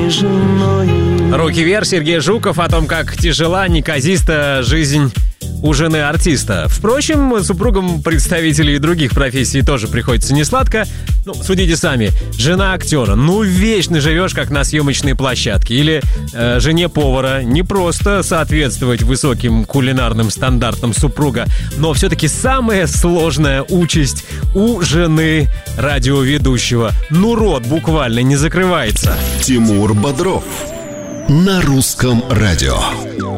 моей женою. Руки вверх, Сергей Жуков о том, как тяжела, неказиста жизнь у жены артиста. Впрочем, супругам представителей других профессий тоже приходится несладко. Ну, судите сами. Жена актера. Ну, вечно живешь, как на съемочной площадке. Или жене повара. Не просто соответствовать высоким кулинарным стандартам супруга, но все-таки самая сложная участь у жены радиоведущего. Ну, рот буквально не закрывается. Тимур Бодров на Русском радио.